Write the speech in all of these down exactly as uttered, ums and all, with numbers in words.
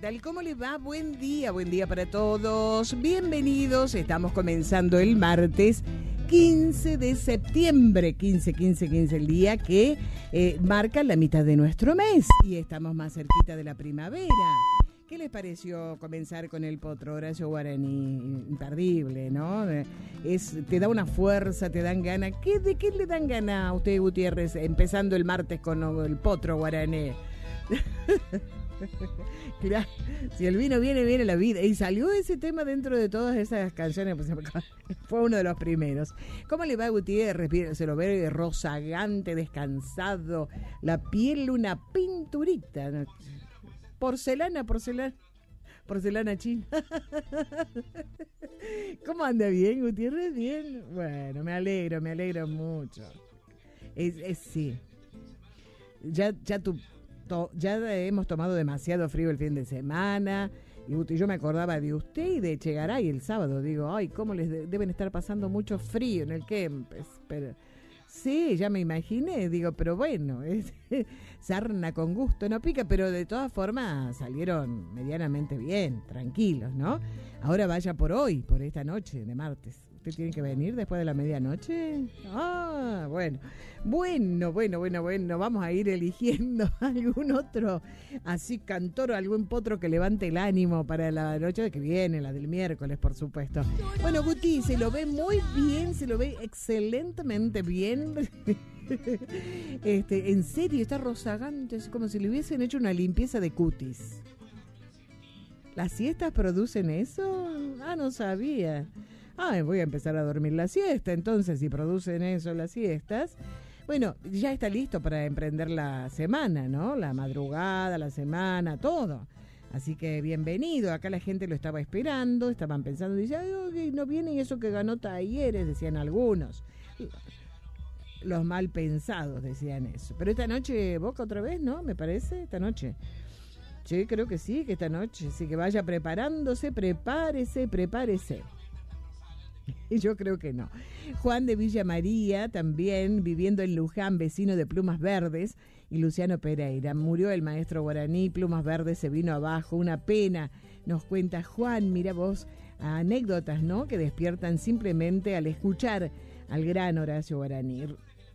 tal? ¿Cómo les va? Buen día, buen día para todos. Bienvenidos. Estamos comenzando el martes quince de septiembre. quince, quince, quince, el día que eh, marca la mitad de nuestro mes. Y estamos más cerquita de la primavera. ¿Qué les pareció comenzar con el potro Horacio Guaraní? Imperdible, ¿no? Es, te da una fuerza, te dan ganas. ¿Qué, ¿De qué le dan ganas a usted, Gutiérrez, empezando el martes con el potro Guaraní? Claro, si el vino viene, viene la vida. Y salió ese tema dentro de todas esas canciones, pues, fue uno de los primeros. ¿Cómo le va, Gutiérrez? Se lo ve rozagante, descansado, la piel una pinturita, ¿no? Porcelana, porcelana, porcelana china. ¿Cómo anda? ¿Bien, Gutiérrez? Bien. Bueno, me alegro, me alegro mucho. Es, es sí. Ya, ya tu To, ya hemos tomado demasiado frío el fin de semana y yo me acordaba de usted y de Chegaray el sábado. Digo, ay, cómo les de, deben estar pasando mucho frío en el Kempes. Pero sí, ya me imaginé. Digo, pero bueno, es, sarna con gusto no pica, pero de todas formas salieron medianamente bien, tranquilos, ¿no? Ahora vaya por hoy, por esta noche de martes. ¿Usted tiene que venir después de la medianoche? Ah, bueno. Bueno, bueno, bueno, bueno. Vamos a ir eligiendo algún otro, así cantor, algún potro que levante el ánimo para la noche que viene, la del miércoles, por supuesto. Bueno, Guti, se lo ve muy bien, se lo ve excelentemente bien. Este, en serio, está rozagante, es como si le hubiesen hecho una limpieza de cutis. ¿Las siestas producen eso? Ah, no sabía. Ah, voy a empezar a dormir la siesta, entonces, si producen eso las siestas. Bueno, ya está listo para emprender la semana, ¿no? La madrugada, la semana, todo. Así que bienvenido, acá la gente lo estaba esperando, estaban pensando, dice, ay, no viene y eso que ganó Talleres, decían algunos. Los mal pensados decían eso. Pero esta noche, Boca otra vez, ¿no? Me parece, esta noche. Sí, creo que sí, que esta noche, así que vaya preparándose, prepárese, prepárese. Yo creo que no. Juan de Villa María, también viviendo en Luján, vecino de Plumas Verdes, y Luciano Pereira. Murió el maestro guaraní, Plumas Verdes se vino abajo, una pena. Nos cuenta Juan, mira vos, anécdotas, ¿no? Que despiertan simplemente al escuchar al gran Horacio Guaraní.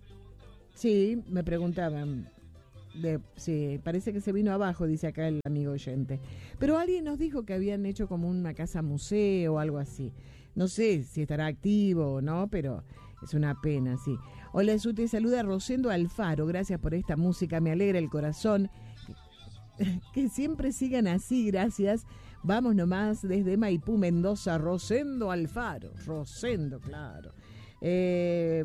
Sí, me preguntaban. De, sí, parece que se vino abajo, dice acá el amigo oyente. Pero alguien nos dijo que habían hecho como una casa museo o algo así. No sé si estará activo o no, pero es una pena, sí. Hola, Su, te saluda Rosendo Alfaro. Gracias por esta música, me alegra el corazón. Que, que siempre sigan así, gracias. Vamos nomás desde Maipú, Mendoza, Rosendo Alfaro. Rosendo, claro. Eh...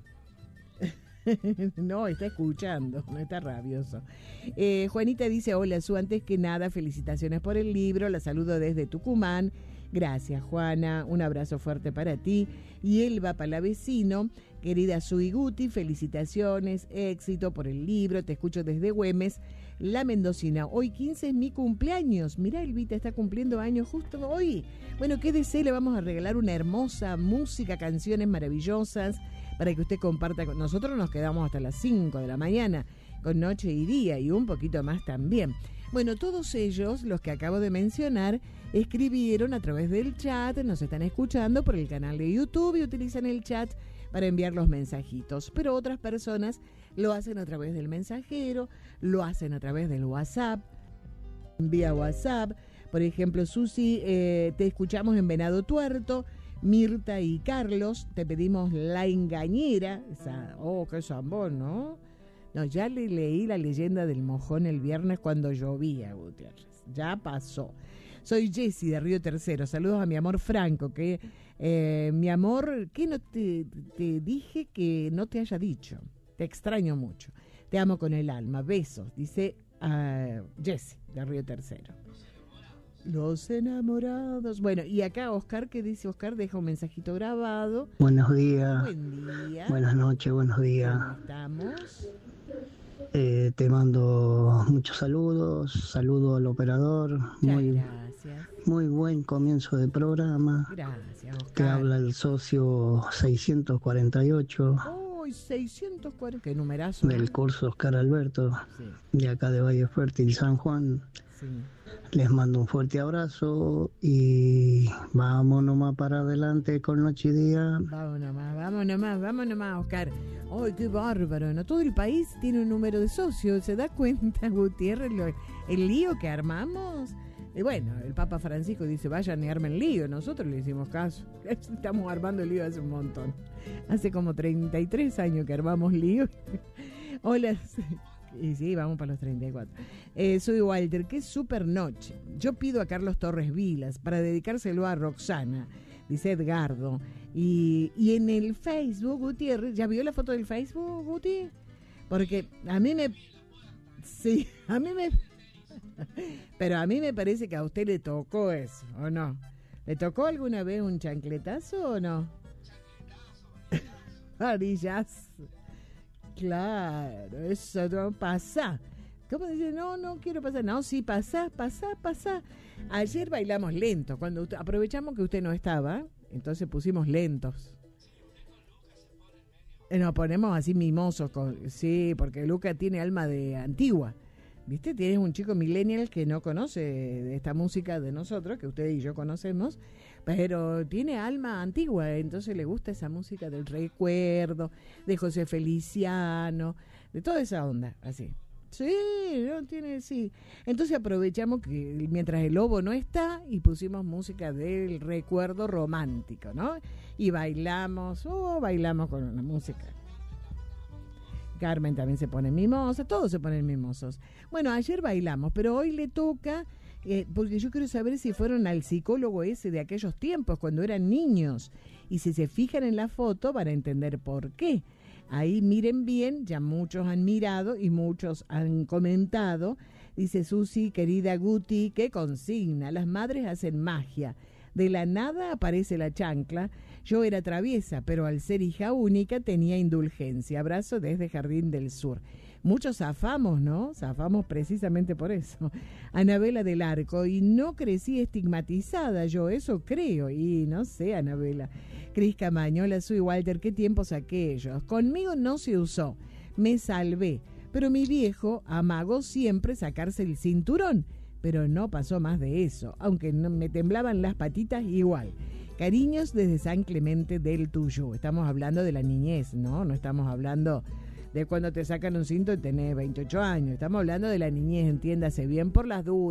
No, está escuchando, no está rabioso. Eh, Juanita dice, hola, Su, antes que nada, felicitaciones por el libro, la saludo desde Tucumán. Gracias, Juana, un abrazo fuerte para ti. Y Elba Palavecino, querida Su y Guti, felicitaciones, éxito por el libro, te escucho desde Güemes, La Mendocina. Hoy quince es mi cumpleaños, mirá, Elvita está cumpliendo años justo hoy. Bueno, quédese, le vamos a regalar una hermosa música, canciones maravillosas, para que usted comparta con nosotros. Nos quedamos hasta las cinco de la mañana, con noche y día, y un poquito más también. Bueno, todos ellos, los que acabo de mencionar, escribieron a través del chat, nos están escuchando por el canal de YouTube y utilizan el chat para enviar los mensajitos. Pero otras personas lo hacen a través del mensajero, lo hacen a través del WhatsApp, vía WhatsApp. Por ejemplo, Susi, eh, te escuchamos en Venado Tuerto. Mirta y Carlos, te pedimos La Engañera. Esa, oh, qué zambón, ¿no? No, ya le leí la leyenda del mojón el viernes cuando llovía, Gutiérrez. Ya pasó. Soy Jessy de Río Tercero. Saludos a mi amor Franco, que eh, mi amor, ¿qué no te, te dije que no te haya dicho? Te extraño mucho. Te amo con el alma. Besos, dice uh, Jessy de Río Tercero. Los enamorados. Bueno, y acá Oscar, ¿qué dice Oscar? Deja un mensajito grabado. Buenos días. Buen día. Buenas noches, buenos días. ¿Cómo estamos? Eh, te mando muchos saludos, saludo al operador. Muchas muy, gracias. Muy buen comienzo de programa. Gracias, Oscar. Que habla el socio seiscientos cuarenta y ocho. Oh, Ay, seiscientos cuarenta, qué numerazo. Del ¿eh? curso Oscar Alberto, Sí. de acá de Valle Fértil, San Juan. Sí. Les mando un fuerte abrazo y vamos nomás para adelante con noche y día. Vamos nomás, vamos nomás, vamos nomás, Oscar. ¡Ay, qué bárbaro! ¿No? Todo el país tiene un número de socios. ¿Se da cuenta, Gutiérrez, lo, el lío que armamos? Y bueno, el Papa Francisco dice, vayan y armen lío. Nosotros le hicimos caso. Estamos armando lío hace un montón. Hace como treinta y tres años que armamos lío. Hola. Y sí, vamos para los treinta y cuatro. Eh, soy Walter, qué super noche. Yo pido a Carlos Torres Vilas para dedicárselo a Roxana, dice Edgardo. Y, y en el Facebook, Gutiérrez, ¿ya vio la foto del Facebook, Guti? Porque a mí me... Sí, a mí me... Pero a mí me parece que a usted le tocó eso, ¿o no? ¿Le tocó alguna vez un chancletazo o no? Varillas. Claro, eso no pasa. ¿Cómo dice? No, no quiero pasar. No, sí, pasa, pasa, pasa. Ayer bailamos lentos. Cuando usted, aprovechamos que usted no estaba, entonces pusimos lentos. Nos ponemos así mimosos. Con, sí, porque Luca tiene alma de antigua. ¿Viste? Tienes un chico millennial que no conoce de esta música de nosotros, que usted y yo conocemos, pero tiene alma antigua, entonces le gusta esa música del recuerdo, de José Feliciano, de toda esa onda, así. Sí, no tiene, sí. Entonces aprovechamos que mientras el lobo no está y pusimos música del recuerdo romántico, ¿no? Y bailamos, oh, bailamos con una música. Carmen también se pone mimosa, todos se ponen mimosos. Bueno, ayer bailamos, pero hoy le toca, eh, porque yo quiero saber si fueron al psicólogo ese de aquellos tiempos, cuando eran niños. Y si se fijan en la foto van a entender por qué. Ahí miren bien, ya muchos han mirado y muchos han comentado. Dice Susi, querida Guti, qué consigna, las madres hacen magia. De la nada aparece la chancla. Yo era traviesa, pero al ser hija única tenía indulgencia. Abrazo desde Jardín del Sur. Muchos zafamos, ¿no? Zafamos precisamente por eso. Anabela del Arco, y no crecí estigmatizada, yo eso creo. Y no sé, Anabela. Cris Camaño, hola, soy Walter, ¿qué tiempos aquellos? Conmigo no se usó, me salvé. Pero mi viejo amagó siempre sacarse el cinturón. Pero no pasó más de eso, aunque no, me temblaban las patitas igual. Cariños desde San Clemente del Tuyú. Estamos hablando de la niñez, ¿no? No estamos hablando de cuando te sacan un cinto y tenés veintiocho años. Estamos hablando de la niñez, entiéndase bien por las dudas.